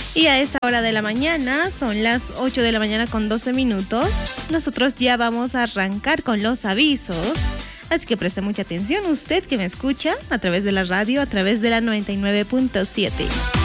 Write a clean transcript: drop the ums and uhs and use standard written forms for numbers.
Y a esta hora de la mañana, son las 8 de la mañana con 12 minutos, nosotros ya vamos a arrancar con los avisos. Así que preste mucha atención usted que me escucha a través de la radio, a través de la 99.7.